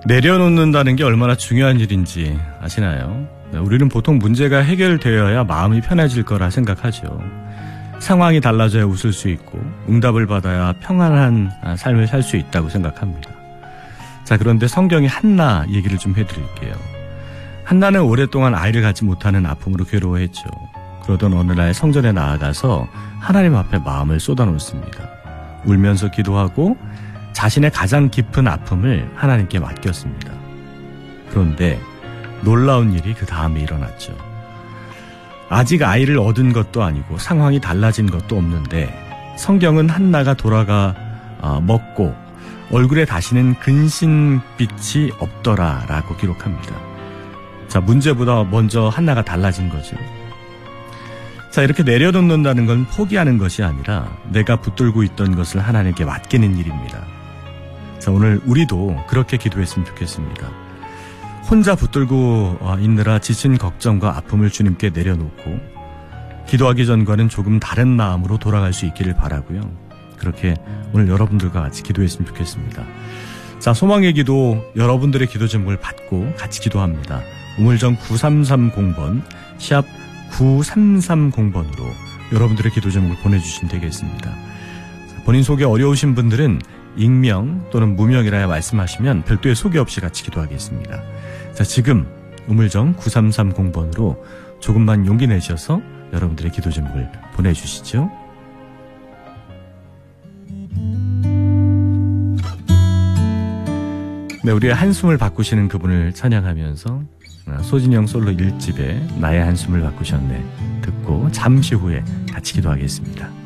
내려놓는다는 게 얼마나 중요한 일인지 아시나요? 우리는 보통 문제가 해결되어야 마음이 편해질 거라 생각하죠. 상황이 달라져야 웃을 수 있고 응답을 받아야 평안한 삶을 살 수 있다고 생각합니다. 자, 그런데 성경의 한나 얘기를 좀 해드릴게요. 한나는 오랫동안 아이를 갖지 못하는 아픔으로 괴로워했죠. 그러던 어느 날 성전에 나아가서 하나님 앞에 마음을 쏟아놓습니다. 울면서 기도하고 자신의 가장 깊은 아픔을 하나님께 맡겼습니다. 그런데 놀라운 일이 그 다음에 일어났죠. 아직 아이를 얻은 것도 아니고 상황이 달라진 것도 없는데 성경은 한나가 돌아가 먹고 얼굴에 다시는 근심빛이 없더라라고 기록합니다. 자, 문제보다 먼저 한나가 달라진 거죠. 자, 이렇게 내려놓는다는 건 포기하는 것이 아니라 내가 붙들고 있던 것을 하나님께 맡기는 일입니다. 자, 오늘 우리도 그렇게 기도했으면 좋겠습니다. 혼자 붙들고 있느라 지친 걱정과 아픔을 주님께 내려놓고 기도하기 전과는 조금 다른 마음으로 돌아갈 수 있기를 바라고요. 그렇게 오늘 여러분들과 같이 기도했으면 좋겠습니다. 자, 소망의 기도, 여러분들의 기도 제목을 받고 같이 기도합니다. 우물정 9330번 샵 9330번으로 여러분들의 기도 제목을 보내주시면 되겠습니다. 본인 소개 어려우신 분들은 익명 또는 무명이라야 말씀하시면 별도의 소개 없이 같이 기도하겠습니다. 자, 지금 우물정 9330번으로 조금만 용기 내셔서 여러분들의 기도 제목을 보내주시죠. 네, 우리의 한숨을 바꾸시는 그분을 찬양하면서 소진영 솔로 1집에 나의 한숨을 바꾸셨네 듣고 잠시 후에 같이 기도하겠습니다.